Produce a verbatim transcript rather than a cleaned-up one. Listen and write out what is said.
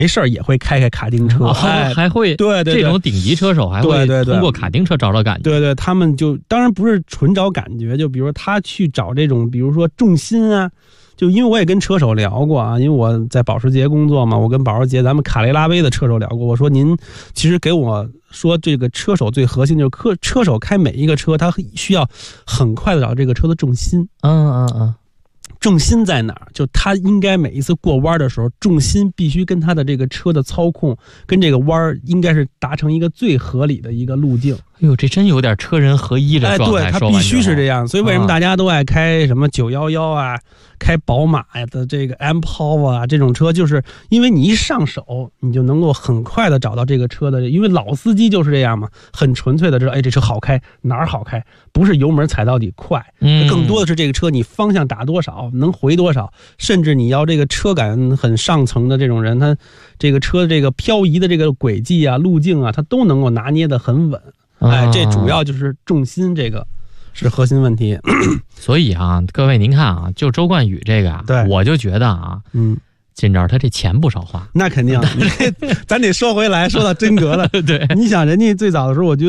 没事儿也会开开卡丁车， 哦哎， 还会对对对， 这种顶级车手还会对对对通过卡丁车找找感觉。 对对，他们就当然不是纯找感觉，就比如说他去找这种，比如说重心啊。就因为我也跟车手聊过啊，因为我在保时捷工作嘛，我跟保时捷咱们卡雷拉杯的车手聊过，我说您其实给我说这个车手最核心就是车车手开每一个车，他需要很快的找这个车的重心。 嗯嗯嗯。 重心在哪儿？就他应该每一次过弯的时候，重心必须跟他的这个车的操控，跟这个弯应该是达成一个最合理的一个路径。 哎呦，这真有点车人合一的状态。 哎，对，他必须是这样。所以为什么大家都爱开什么九一一啊，开宝马的这个 M Power 啊这种车，就是因为你一上手，你就能够很快的找到这个车的，因为老司机就是这样嘛，很纯粹的知道，哎，这车好开，哪儿好开，不是油门踩到底快， 嗯， 更多的是这个车你方向打多少，能回多少，甚至你要这个车感很上层的这种人，他这个车这个漂移的这个轨迹啊、路径啊，他都能够拿捏得很稳。哎，这主要就是重心，这个是核心问题。 所以啊，各位您看啊，就周冠宇这个啊， 对， 我就觉得啊， 嗯， 今朝他这钱不少花。 那肯定，咱得说回来，说到真格了。 对， 你想人家最早的时候，我觉得。